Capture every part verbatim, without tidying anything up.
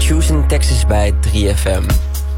Houston, Texas bij drie F M. Oké,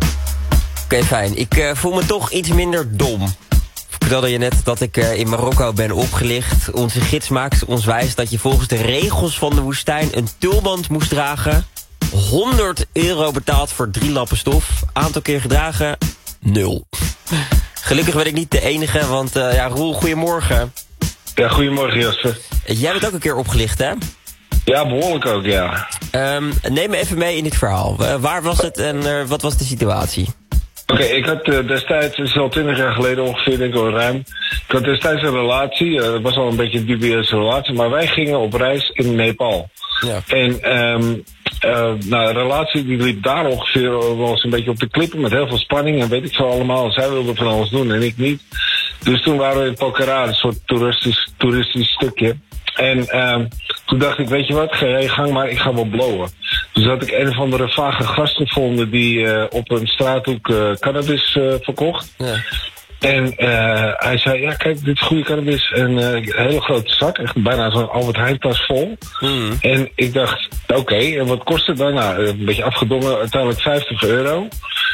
okay, fijn. Ik uh, voel me toch iets minder dom. Ik vertelde je net dat ik uh, in Marokko ben opgelicht. Onze gids maakte ons wijs dat je volgens de regels van de woestijn een tulband moest dragen. honderd euro betaald voor drie lappen stof. Aantal keer gedragen, nul. Gelukkig ben ik niet de enige, want uh, ja, Roel, goedemorgen. Ja, goedemorgen Jasper. Jij bent ook een keer opgelicht, hè? Ja, behoorlijk ook, ja. Um, neem me even mee in dit verhaal. Uh, waar was het en uh, wat was de situatie? Oké, okay, ik had uh, destijds, het is al twintig jaar geleden ongeveer, denk ik wel ruim. Ik had destijds een relatie, uh, het was al een beetje een dubieuze relatie, maar wij gingen op reis in Nepal. Ja. En um, uh, nou, een relatie die liep daar ongeveer wel eens een beetje op de klippen met heel veel spanning en weet ik veel allemaal. Zij wilde van alles doen en ik niet. Dus toen waren we in Pokhara, een soort toeristisch, toeristisch stukje. En um, toen dacht ik, weet je wat, ga jij gang maar, ik ga wel blowen. Dus had ik een of andere vage gast gevonden die uh, op een straathoek uh, cannabis uh, verkocht. Ja. En uh, hij zei, ja kijk, dit is goede cannabis. En uh, een hele grote zak, echt bijna zo'n Albert Heijn tas vol. Mm. En ik dacht, oké, okay, en wat kost het dan? Nou, een beetje afgedongen, uiteindelijk vijftig euro.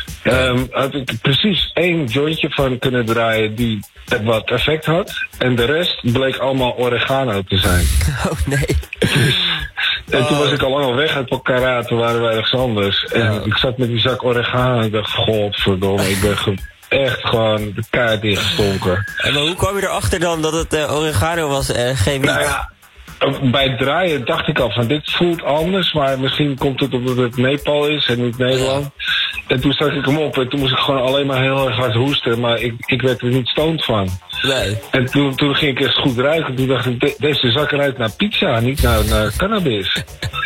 Um, had ik precies één jointje van kunnen draaien die wat effect had. En de rest bleek allemaal oregano te zijn. Oh nee. Dus, en oh. Toen was ik al lang al weg uit Pokhara, toen waren wij ergens anders. En oh. ik zat met die zak oregano en ik dacht, godverdomme, ik ben ge- echt gewoon de kaart ingestonken. En maar hoe kwam je erachter dan dat het uh, oregano was en uh, geen wiet? Nou ja, bij het draaien dacht ik al van dit voelt anders, maar misschien komt het omdat het Nepal is en niet Nederland. Ja. En toen stak ik hem op en toen moest ik gewoon alleen maar heel erg hard hoesten, maar ik, ik werd er niet stoned van. Nee. En toen, toen ging ik eerst goed ruiken, toen dacht ik, de, deze zak ruikt naar pizza, niet naar, naar cannabis.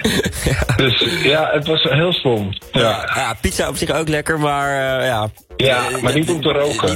Ja. Dus ja, het was heel stom. Ja. Ja, ja, pizza op zich ook lekker, maar uh, ja. Ja, maar niet om te roken.